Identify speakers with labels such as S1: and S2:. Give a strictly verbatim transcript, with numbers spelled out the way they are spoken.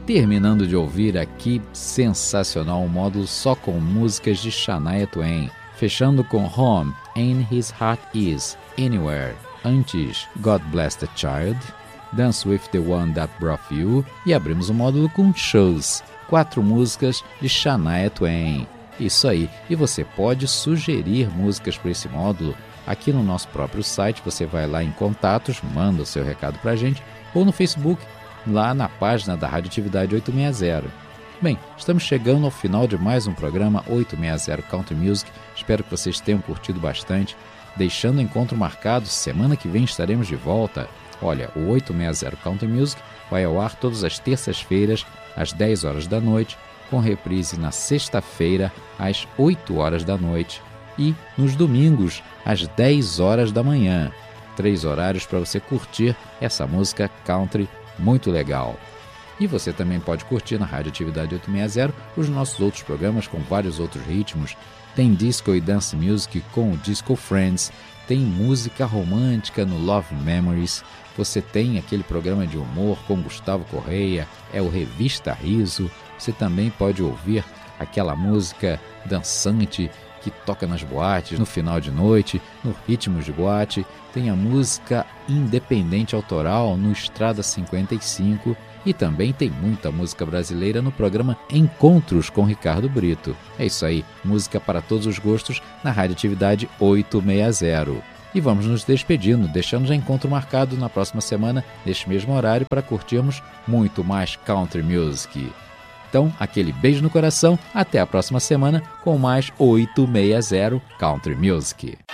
S1: Terminando de ouvir aqui, sensacional, um módulo só com músicas de Shania Twain. Fechando com Home, and His Heart Is Anywhere. Antes, God Bless the Child, Dance with the One That Brought You. E abrimos o módulo com Shows, quatro músicas de Shania Twain. Isso aí, e você pode sugerir músicas para esse módulo aqui no nosso próprio site. Você vai lá em contatos, manda o seu recado para a gente, ou no Facebook, lá na página da Radioatividade oitocentos e sessenta. Bem, estamos chegando ao final de mais um programa oitocentos e sessenta Country Music. Espero que vocês tenham curtido bastante. Deixando o encontro marcado, semana que vem estaremos de volta. Olha, o oitocentos e sessenta Country Music vai ao ar todas as terças-feiras, às dez horas da noite, com reprise na sexta-feira, às oito horas da noite, e nos domingos, às dez horas da manhã. Três horários para você curtir essa música country muito legal. E você também pode curtir na Radioatividade oitocentos e sessenta os nossos outros programas com vários outros ritmos. Tem disco e dance music com o Disco Friends, tem música romântica no Love Memories, você tem aquele programa de humor com Gustavo Correia, é o Revista Riso. Você também pode ouvir aquela música dançante que toca nas boates no final de noite, no ritmos de boate. Tem a música independente autoral no Estrada cinquenta e cinco e também tem muita música brasileira no programa Encontros com Ricardo Brito. É isso aí, música para todos os gostos na Radioatividade oitocentos e sessenta. E vamos nos despedindo, deixando já encontro marcado na próxima semana, neste mesmo horário, para curtirmos muito mais country music. Então, aquele beijo no coração, até a próxima semana com mais oitocentos e sessenta Country Music.